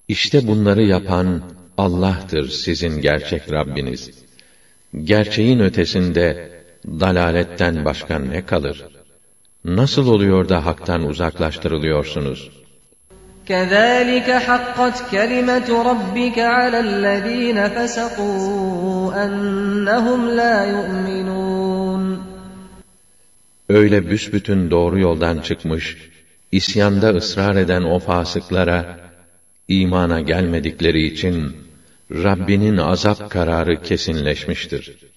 İşte bunları yapan Allah'tır sizin gerçek Rabbiniz. Gerçeğin ötesinde dalaletten başka ne kalır? Nasıl oluyor da haktan uzaklaştırılıyorsunuz? كَذَٰلِكَ حَقَّتْ كَلِمَةُ رَبِّكَ عَلَى الَّذ۪ينَ فَسَقُوا أَنَّهُمْ لَا يُؤْمِنُونَ Öyle büsbütün doğru yoldan çıkmış, isyanda ısrar eden o fasıklara, imana gelmedikleri için, Rabbinin azap kararı kesinleşmiştir.